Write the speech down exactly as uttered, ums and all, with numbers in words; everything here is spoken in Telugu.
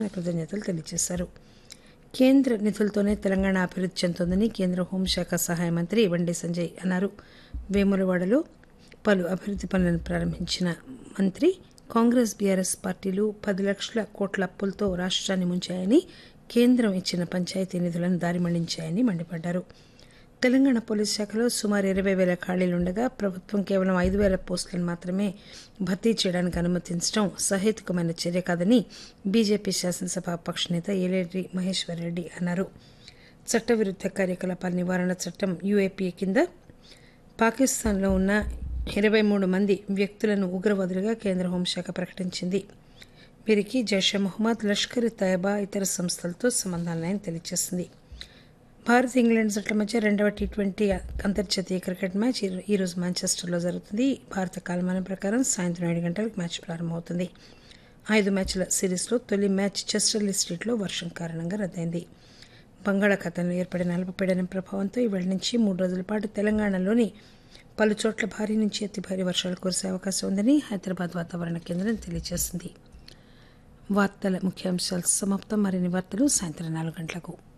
కృతజ్ఞతలు తెలియజేశారు. కేంద్ర నిధులతోనే తెలంగాణ అభివృద్ధి చెందుతోందని కేంద్ర హోంశాఖ సహాయ మంత్రి బండి సంజయ్ అన్నారు. వేములవాడలో పలు అభివృద్ధి పనులను ప్రారంభించిన మంత్రి కాంగ్రెస్ బీఆర్ఎస్ పార్టీలు పది లక్షల కోట్ల అప్పులతో రాష్ట్రాన్ని ముంచాయని, కేంద్రం ఇచ్చిన పంచాయతీ నిధులను దారి మళ్లించాయని మండిపడ్డారు. తెలంగాణ పోలీస్ శాఖలో సుమారు ఇరవై వేల ఖాళీలుండగా ప్రభుత్వం కేవలం ఐదు వేల పోస్టులను మాత్రమే భర్తీ చేయడానికి అనుమతించడం సహేతుకమైన చర్య కాదని బీజేపీ శాసనసభ పక్షనేత ఏలేటి మహేశ్వర్ రెడ్డి అన్నారు. చట్టవిరుద్ధ కార్యకలాపాల నివారణ చట్టం యూఏపీఏ కింద పాకిస్తాన్లో ఉన్న ఇరవై మూడు మంది వ్యక్తులను ఉగ్రవాదులుగా కేంద్ర హోంశాఖ ప్రకటించింది. వీరికి జైషే మహమ్మద్, లష్కర్ ఇ తయబా ఇతర సంస్థలతో సంబంధాలున్నాయని తెలియజేసింది. భారత్ ఇంగ్లాండ్ జట్ల మధ్య రెండవ టీ ట్వంటీ అంతర్జాతీయ క్రికెట్ మ్యాచ్ ఈరోజు మాంచెస్టర్లో జరుగుతుంది. భారత కాలమానం ప్రకారం సాయంత్రం ఏడు గంటలకు మ్యాచ్ ప్రారంభమవుతుంది. ఐదు మ్యాచ్ల సిరీస్లో తొలి మ్యాచ్ చెస్టర్లీ స్ట్రీట్లో వర్షం కారణంగా రద్దయింది. బంగాళాఖాతంలో ఏర్పడిన అల్పపీడనం ప్రభావంతో ఇవాళ నుంచి మూడు రోజుల పాటు తెలంగాణలోని పలు చోట్ల భారీ నుంచి అతి భారీ వర్షాలు కురిసే అవకాశం ఉందని హైదరాబాద్ వాతావరణ కేంద్రం తెలియజేసింది. వార్తల ముఖ్యాంశాలు సమాప్తం. మరిన్ని వార్తలు సాయంత్రం నాలుగు గంటలకు.